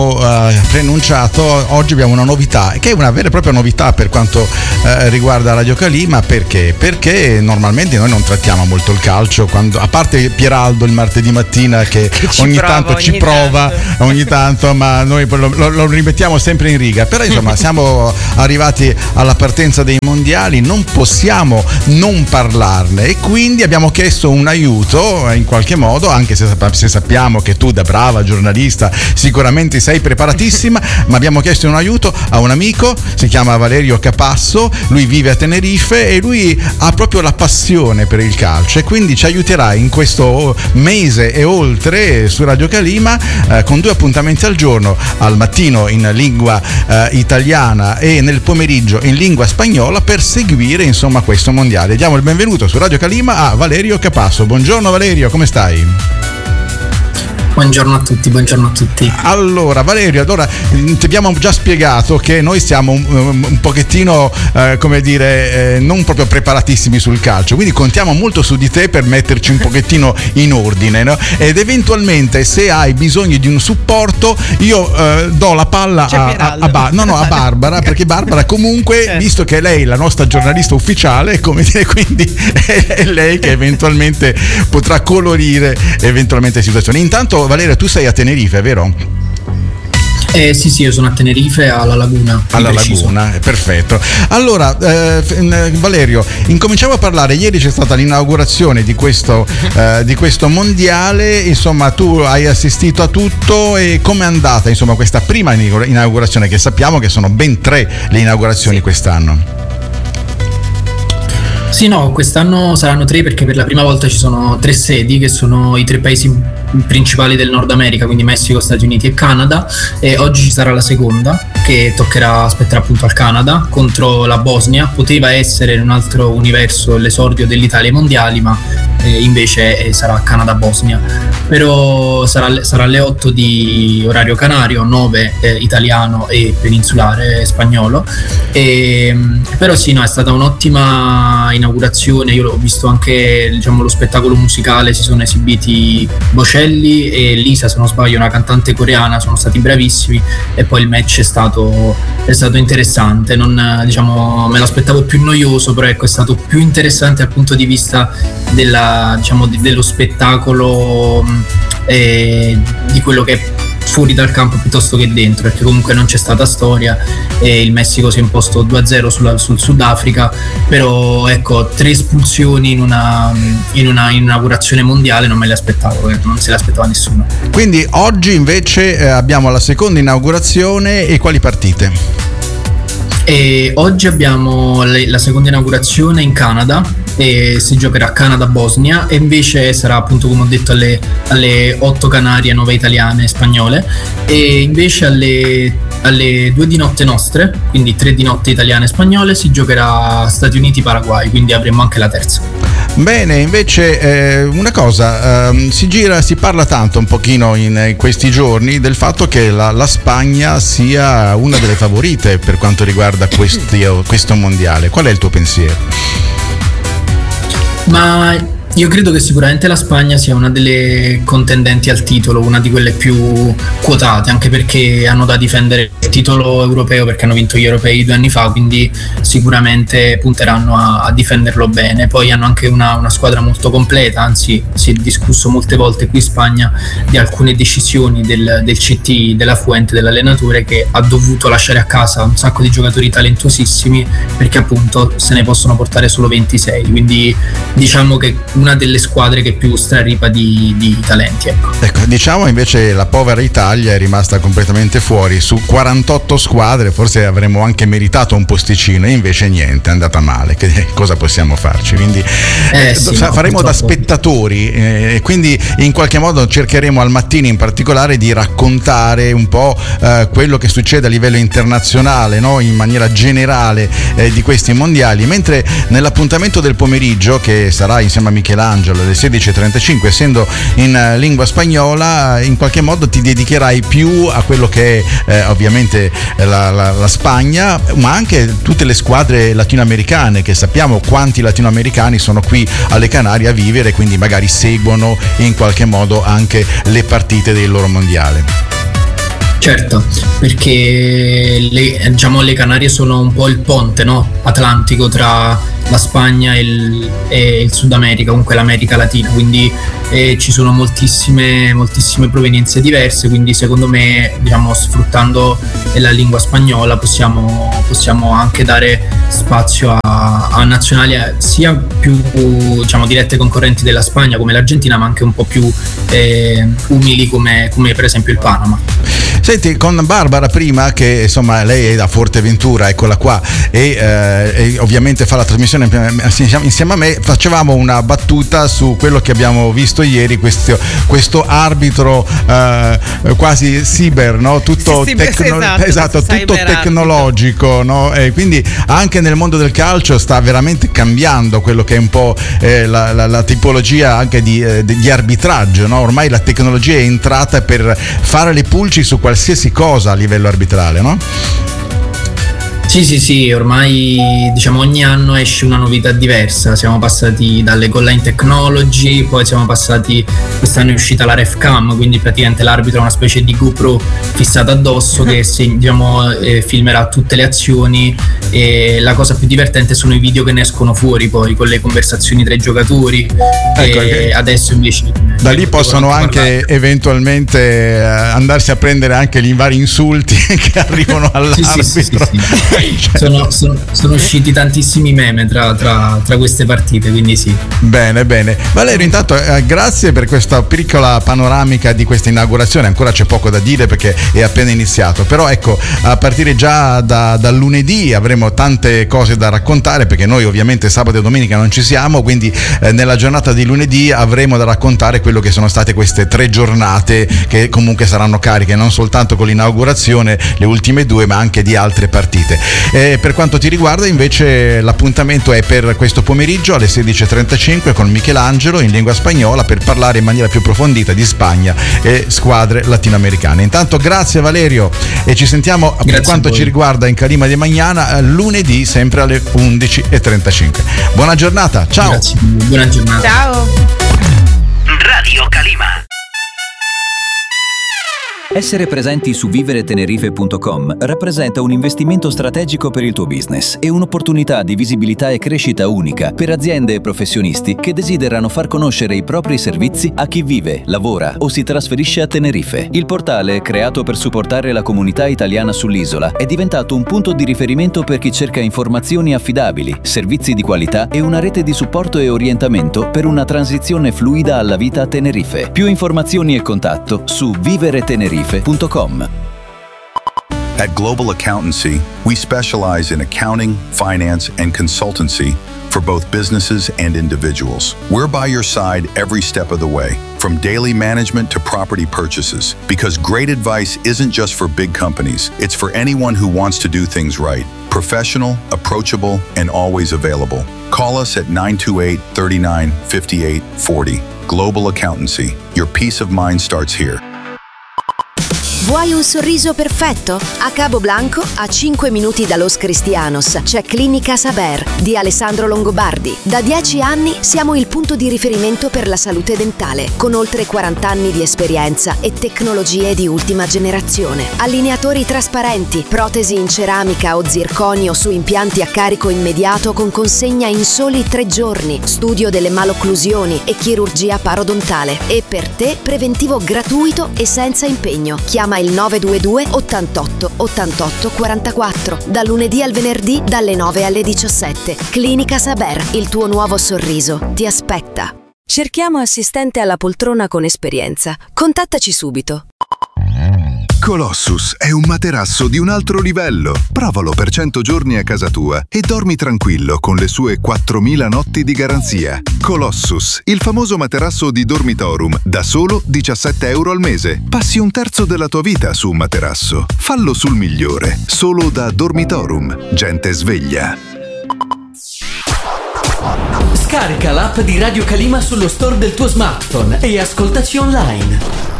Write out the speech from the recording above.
preannunciato, oggi abbiamo una novità, che è una vera e propria novità per quanto riguarda Radio Calima. Perché normalmente noi non trattiamo molto il calcio, a parte Pieraldo il martedì mattina che ogni tanto ci prova, ma noi lo rimettiamo sempre in riga. Però insomma siamo arrivati alla partenza dei mondiali, non possiamo non parlarne, e quindi abbiamo chiesto un aiuto in qualche modo, anche se sappiamo che tu, da brava giornalista, sicuramente sei preparatissima, ma abbiamo chiesto un aiuto a un amico, si chiama Valerio Capasso, lui vive a Tenerife e lui ha proprio la passione per il calcio, e quindi ci aiuterà in questo mese e oltre su Radio Calima con 2 appuntamenti al giorno, al mattino in lingua italiana e nel pomeriggio in lingua spagnola, per seguire insomma questo mondiale. Diamo il benvenuto su Radio Calima a Valerio Capasso. Buongiorno Valerio, come stai? Buongiorno a tutti. Allora Valerio, ti abbiamo già spiegato che noi siamo un pochettino non proprio preparatissimi sul calcio, quindi contiamo molto su di te per metterci un pochettino in ordine, no? Ed eventualmente, se hai bisogno di un supporto, io do la palla a Barbara, perché Barbara comunque, visto che lei è la nostra giornalista ufficiale, quindi è lei che eventualmente potrà colorire eventualmente situazioni. Intanto Valerio, tu sei a Tenerife, vero? Sì, io sono a Tenerife, alla Laguna. Laguna, perfetto. Allora, Valerio, incominciamo a parlare. Ieri c'è stata l'inaugurazione di questo mondiale, insomma tu hai assistito a tutto, e com'è andata insomma questa prima inaugurazione, che sappiamo che sono ben 3 le inaugurazioni quest'anno? Sì, no, quest'anno saranno 3, perché per la prima volta ci sono 3 sedi, che sono i 3 paesi principali del Nord America, quindi Messico, Stati Uniti e Canada, e oggi ci sarà la seconda, che spetterà appunto al Canada contro la Bosnia. Poteva essere in un altro universo l'esordio dell'Italia ai mondiali, ma invece sarà Canada-Bosnia. Però sarà alle 8 di orario canario, 9 italiano e peninsulare spagnolo. Però sì, no, è stata un'ottima inaugurazione. Io l'ho visto anche, lo spettacolo musicale, si sono esibiti Bocelli e Lisa, se non sbaglio, una cantante coreana, sono stati bravissimi, e poi il match è stato interessante. Non, me l'aspettavo più noioso, però ecco, è stato più interessante dal punto di vista dello spettacolo, di quello che è fuori dal campo piuttosto che dentro, perché comunque non c'è stata storia e il Messico si è imposto 2-0 sul Sudafrica. Però ecco, 3 espulsioni in un'inaugurazione mondiale non me le aspettavo, non se le aspettava nessuno. Quindi oggi invece abbiamo la seconda inaugurazione, e quali partite? E oggi abbiamo la seconda inaugurazione in Canada, e si giocherà Canada-Bosnia, e invece sarà appunto, come ho detto, alle 8 Canarie, 9 italiane e spagnole, e invece alle 2 di notte nostre, quindi 3 di notte italiane e spagnole, si giocherà Stati Uniti-Paraguay, quindi avremo anche la terza. Bene, invece una cosa, si parla tanto un pochino in questi giorni del fatto che la Spagna sia una delle favorite per quanto riguarda questo mondiale. Qual è il tuo pensiero? Ma io credo che sicuramente la Spagna sia una delle contendenti al titolo, una di quelle più quotate, anche perché hanno da difendere il titolo europeo, perché hanno vinto gli europei 2 anni fa, quindi sicuramente punteranno a difenderlo bene. Poi hanno anche una squadra molto completa, anzi si è discusso molte volte qui in Spagna di alcune decisioni del CT, della Fuente, dell'allenatore, che ha dovuto lasciare a casa un sacco di giocatori talentuosissimi, perché appunto se ne possono portare solo 26, quindi diciamo che una delle squadre che più straripa di talenti, ecco, diciamo invece la povera Italia è rimasta completamente fuori. Su 48 squadre forse avremmo anche meritato un posticino, e invece niente, è andata male. Che cosa possiamo farci? Quindi faremo da spettatori, e quindi in qualche modo cercheremo al mattino in particolare di raccontare un po' quello che succede a livello internazionale, no? In maniera generale di questi mondiali, mentre nell'appuntamento del pomeriggio, che sarà insieme a Michelangelo alle 16:35, essendo in lingua spagnola, in qualche modo ti dedicherai più a quello che è ovviamente la Spagna, ma anche tutte le squadre latinoamericane, che sappiamo quanti latinoamericani sono qui alle Canarie a vivere, quindi magari seguono in qualche modo anche le partite del loro mondiale. Certo, perché le Canarie sono un po' il ponte, no? Atlantico tra la Spagna e il Sud America, comunque l'America Latina, quindi ci sono moltissime provenienze diverse, quindi secondo me, diciamo, sfruttando la lingua spagnola possiamo anche dare spazio a nazionali sia più, diciamo, dirette concorrenti della Spagna come l'Argentina, ma anche un po' più umili come per esempio il Panama. Senti, con Barbara prima, che insomma lei è da Forteventura, eccola qua, e ovviamente fa la trasmissione insieme a me, facevamo una battuta su quello che abbiamo visto ieri, questo arbitro quasi cyber, no? Tutto esatto, tutto tecnologico, no? E quindi anche nel mondo del calcio sta veramente cambiando quello che è un po' la tipologia anche di arbitraggio, no? Ormai la tecnologia è entrata per fare le pulci su qualsiasi cosa a livello arbitrale, no? Sì, ormai diciamo ogni anno esce una novità diversa, siamo passati dalle goal line technology, poi siamo passati, quest'anno è uscita la ref cam, quindi praticamente l'arbitro è una specie di GoPro fissata addosso che filmerà tutte le azioni, e la cosa più divertente sono i video che ne escono fuori poi con le conversazioni tra i giocatori. Ecco, adesso invece da lì possono anche eventualmente andarsi a prendere anche gli vari insulti che arrivano all'arbitro. Sì. Sono usciti tantissimi meme tra queste partite, quindi sì. Bene. Valerio, intanto grazie per questa piccola panoramica di questa inaugurazione. Ancora c'è poco da dire perché è appena iniziato, però ecco, a partire già dal lunedì avremo tante cose da raccontare, perché noi ovviamente sabato e domenica non ci siamo, quindi nella giornata di lunedì avremo da raccontare quello che sono state queste 3 giornate, che comunque saranno cariche non soltanto con l'inaugurazione, le ultime 2, ma anche di altre partite. Per quanto ti riguarda invece l'appuntamento è per questo pomeriggio alle 16:35 con Michelangelo in lingua spagnola per parlare in maniera più approfondita di Spagna e squadre latinoamericane. Intanto grazie Valerio, e ci sentiamo per quanto ci riguarda in Calima di Magnana lunedì sempre alle 11:35. Buona giornata, ciao. Grazie, buona giornata. Ciao. Radio Calima. Essere presenti su viveretenerife.com rappresenta un investimento strategico per il tuo business e un'opportunità di visibilità e crescita unica per aziende e professionisti che desiderano far conoscere i propri servizi a chi vive, lavora o si trasferisce a Tenerife. Il portale, creato per supportare la comunità italiana sull'isola, è diventato un punto di riferimento per chi cerca informazioni affidabili, servizi di qualità e una rete di supporto e orientamento per una transizione fluida alla vita a Tenerife. Più informazioni e contatto su viveretenerife.com. At Global Accountancy, we specialize in accounting, finance, and consultancy for both businesses and individuals. We're by your side every step of the way, from daily management to property purchases, because great advice isn't just for big companies, it's for anyone who wants to do things right. Professional, approachable, and always available. Call us at 928-39-5840. Global Accountancy. Your peace of mind starts here. Vuoi un sorriso perfetto? A Cabo Blanco, a 5 minuti da Los Cristianos, c'è Clinica Saber di Alessandro Longobardi. Da 10 anni siamo il punto di riferimento per la salute dentale, con oltre 40 anni di esperienza e tecnologie di ultima generazione. Allineatori trasparenti, protesi in ceramica o zirconio su impianti a carico immediato con consegna in soli 3 giorni, studio delle malocclusioni e chirurgia parodontale. E per te, preventivo gratuito e senza impegno. Chiama il 922 88 88 44, da lunedì al venerdì dalle 9 alle 17. Clinica Saber, il tuo nuovo sorriso ti aspetta. Cerchiamo assistente alla poltrona con esperienza. Contattaci subito. Colossus è un materasso di un altro livello. Provalo per 100 giorni a casa tua e dormi tranquillo con le sue 4.000 notti di garanzia. Colossus, il famoso materasso di Dormitorum, da solo €17 al mese. Passi un terzo della tua vita su un materasso. Fallo sul migliore, solo da Dormitorum. Gente sveglia. Scarica l'app di Radio Calima sullo store del tuo smartphone e ascoltaci online.